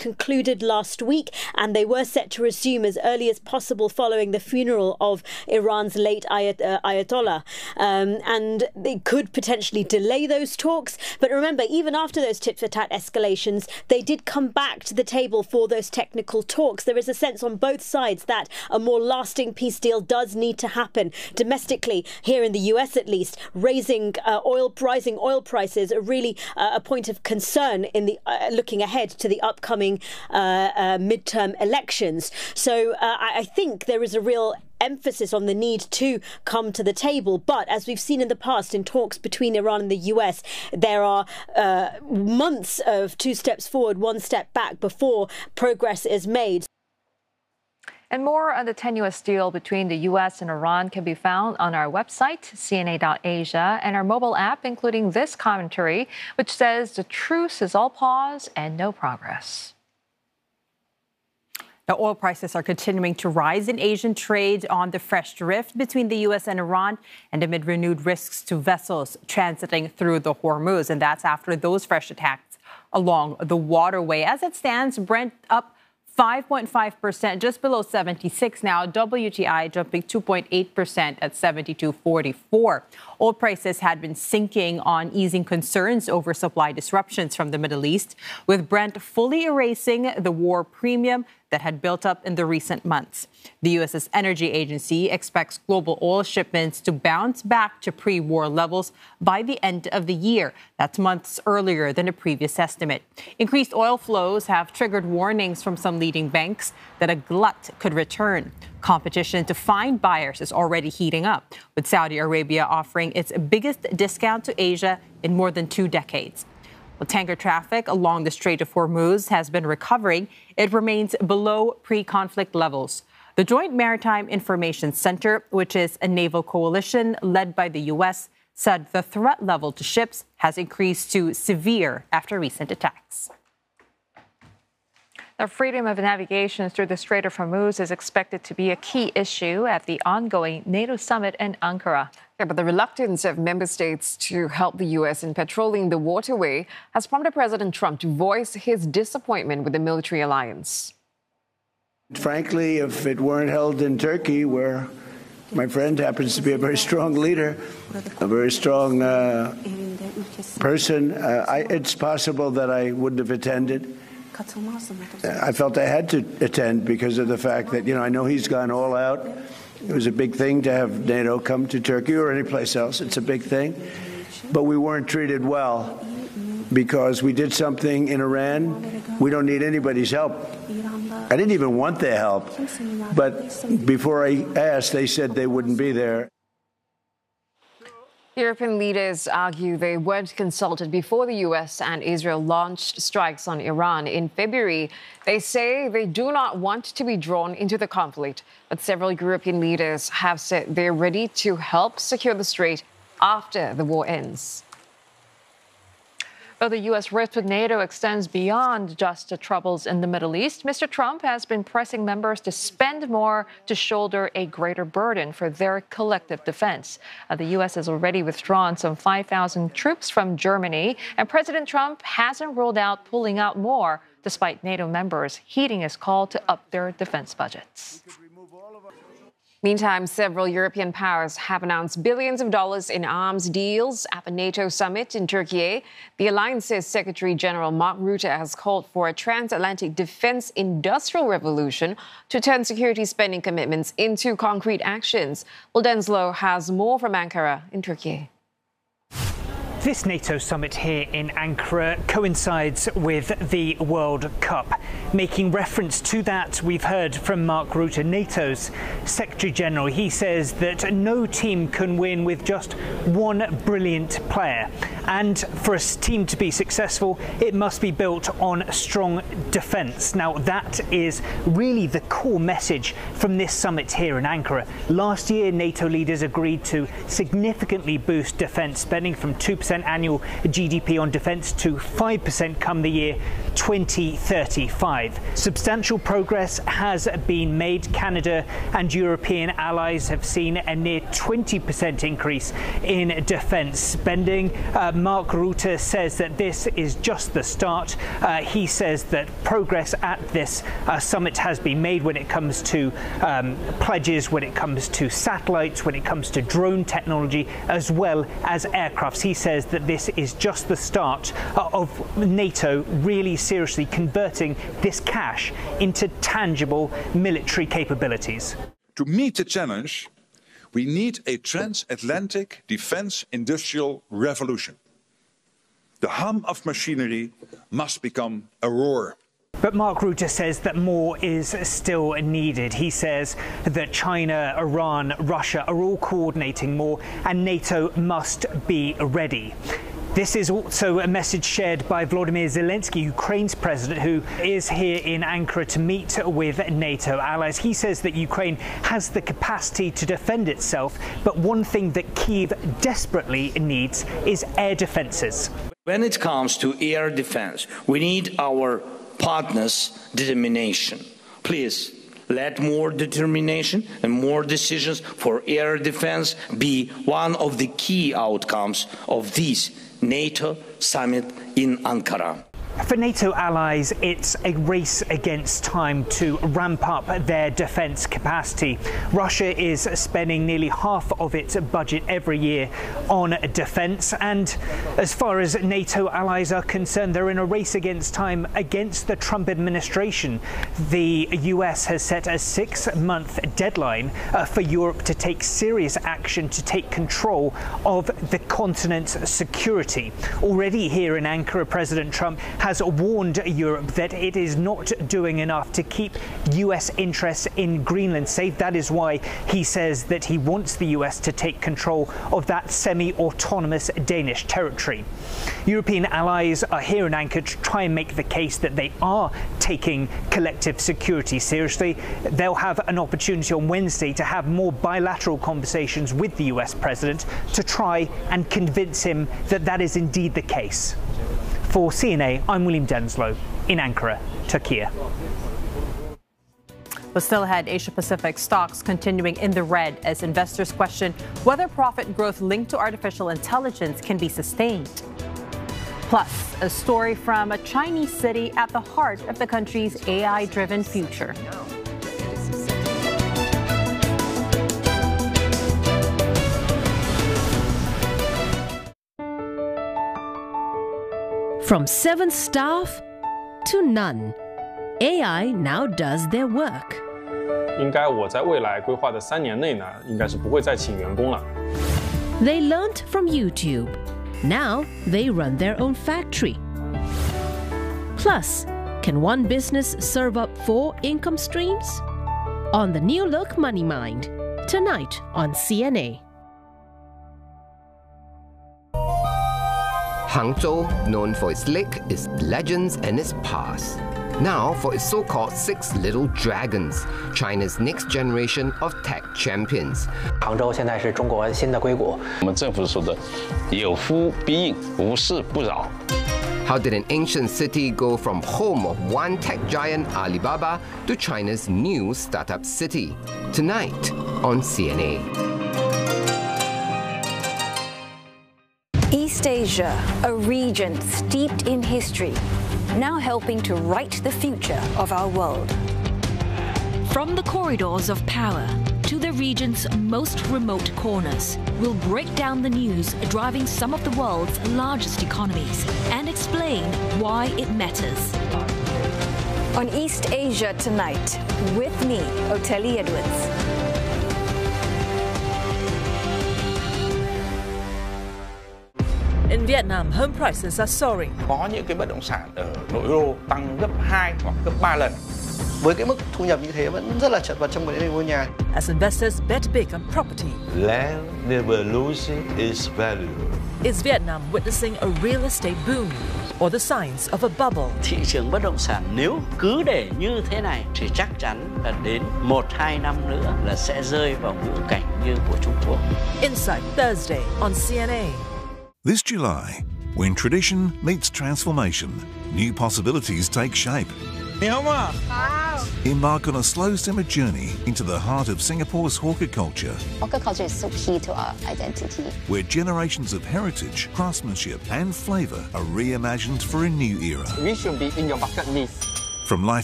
concluded last week, and they were set to resume as early as possible following the funeral of Iran's late Ayatollah. And they could potentially delay those talks. But remember, even after those tit-for-tat escalations, they did come back to the table for those technical talks. There is a sense on both sides that a more lasting peace deal does need to happen. Domestically, here in the US at least, rising oil prices are really a point of concern in the looking ahead to the upcoming midterm elections. So I think there is a real emphasis on the need to come to the table. But as we've seen in the past in talks between Iran and the US, there are months of 2 steps forward, 1 step back before progress is made. And more on the tenuous deal between the U.S. and Iran can be found on our website, CNA.Asia, and our mobile app, including this commentary, which says the truce is all pause and no progress. Now, oil prices are continuing to rise in Asian trade on the fresh rift between the U.S. and Iran and amid renewed risks to vessels transiting through the Hormuz. And that's after those fresh attacks along the waterway. As it stands, Brent up 5.5%, just below 76 now. WTI jumping 2.8% at 72.44. Oil prices had been sinking on easing concerns over supply disruptions from the Middle East, with Brent fully erasing the war premium that had built up in the recent months. The U.S.'s energy agency expects global oil shipments to bounce back to pre-war levels by the end of the year. That's months earlier than a previous estimate. Increased oil flows have triggered warnings from some leading banks that a glut could return. Competition to find buyers is already heating up, with Saudi Arabia offering its biggest discount to Asia in more than 2 decades. Well, tanker traffic along the Strait of Hormuz has been recovering. It remains below pre-conflict levels. The Joint Maritime Information Center, which is a naval coalition led by the U.S., said the threat level to ships has increased to severe after recent attacks. The freedom of navigation through the Strait of Hormuz is expected to be a key issue at the ongoing NATO summit in Ankara. Yeah, but the reluctance of member states to help the U.S. in patrolling the waterway has prompted President Trump to voice his disappointment with the military alliance. Frankly, if it weren't held in Turkey, where my friend happens to be a very strong leader, a very strong person, it's possible that I wouldn't have attended. I felt I had to attend because of the fact that, I know he's gone all out. It was a big thing to have NATO come to Turkey or any place else. It's a big thing. But we weren't treated well because we did something in Iran. We don't need anybody's help. I didn't even want their help. But before I asked, they said they wouldn't be there. European leaders argue they weren't consulted before the U.S. and Israel launched strikes on Iran in February. They say they do not want to be drawn into the conflict, but several European leaders have said they're ready to help secure the strait after the war ends. Though the U.S. rift with NATO extends beyond just the troubles in the Middle East, Mr. Trump has been pressing members to spend more to shoulder a greater burden for their collective defense. The U.S. has already withdrawn some 5,000 troops from Germany, and President Trump hasn't ruled out pulling out more, despite NATO members heeding his call to up their defense budgets. Meantime, several European powers have announced billions of dollars in arms deals at the NATO summit in Turkey. The alliance's Secretary General Mark Rutte has called for a transatlantic defense industrial revolution to turn security spending commitments into concrete actions. Well, Denslow has more from Ankara in Turkey. This NATO summit here in Ankara coincides with the World Cup. Making reference to that, we've heard from Mark Rutte, NATO's Secretary General. He says that no team can win with just one brilliant player. And for a team to be successful, it must be built on strong defence. Now, that is really the core message from this summit here in Ankara. Last year, NATO leaders agreed to significantly boost defence spending from 2% 4% annual GDP on defence to 5% come the year 2035. Substantial progress has been made. Canada and European allies have seen a near 20% increase in defence spending. Mark Rutte says that this is just the start. He says that progress at this summit has been made when it comes to pledges, when it comes to satellites, when it comes to drone technology, as well as aircrafts. He says that this is just the start of NATO really seriously converting this cash into tangible military capabilities. To meet the challenge, we need a transatlantic defense industrial revolution. The hum of machinery must become a roar. But Mark Rutte says that more is still needed. He says that China, Iran, Russia are all coordinating more, and NATO must be ready. This is also a message shared by Volodymyr Zelensky, Ukraine's president, who is here in Ankara to meet with NATO allies. He says that Ukraine has the capacity to defend itself, but one thing that Kyiv desperately needs is air defenses. When it comes to air defense, we need our partners' determination. Please, let more determination and more decisions for air defense be one of the key outcomes of this NATO summit in Ankara. For NATO allies, it's a race against time to ramp up their defence capacity. Russia is spending nearly half of its budget every year on defence, and as far as NATO allies are concerned, they're in a race against time against the Trump administration. The US has set a 6-month deadline for Europe to take serious action to take control of the continent's security. Already here in Ankara, President Trump has warned Europe that it is not doing enough to keep US interests in Greenland safe. That is why he says that he wants the US to take control of that semi-autonomous Danish territory. European allies are here in Ankara to try and make the case that they are taking collective security seriously. They'll have an opportunity on Wednesday to have more bilateral conversations with the US president to try and convince him that that is indeed the case. For CNA, I'm William Denslow in Ankara, Turkey. But still ahead, Asia-Pacific stocks continuing in the red as investors question whether profit growth linked to artificial intelligence can be sustained. Plus, a story from a Chinese city at the heart of the country's AI-driven future. From 7 staff to none, AI now does their work. 应该我在未来规划的3年内呢，应该是不会再请员工了。 They learned from YouTube. Now they run their own factory. Plus, can one business serve up 4 income streams? On the new look Money Mind, tonight on CNA. Hangzhou, known for its lake, its legends and its past. Now for its so-called 6 little dragons, China's next generation of tech champions. 杭州现在是中国新的硅谷。 我们政府说的有夫必应，无事不扰。 How did an ancient city go from home of one tech giant Alibaba to China's new startup city? Tonight on CNA. East Asia, a region steeped in history, now helping to write the future of our world. From the corridors of power to the region's most remote corners, we'll break down the news driving some of the world's largest economies and explain why it matters. On East Asia Tonight, with me, Oteli Edwards. In Vietnam, home prices are soaring. Có những cái bất động sản ở nội đô tăng gấp 2 hoặc gấp 3 lần. Với cái mức thu nhập như thế vẫn rất là chật vật trong cái mua nhà. As investors bet big on property. Land never loses its value. Is Vietnam witnessing a real estate boom or the signs of a bubble? Thị trường bất động sản nếu cứ để như thế này thì chắc chắn là đến 1-2 năm nữa là sẽ rơi vào ngữ cảnh như của Trung Quốc. Insight Thursday on CNA. This July, when tradition meets transformation, new possibilities take shape. Embark on a slow simmer journey into the heart of Singapore's hawker culture. Hawker culture is so key to our identity. Where generations of heritage, craftsmanship and flavour are reimagined for a new era. We should be in your bucket list. From life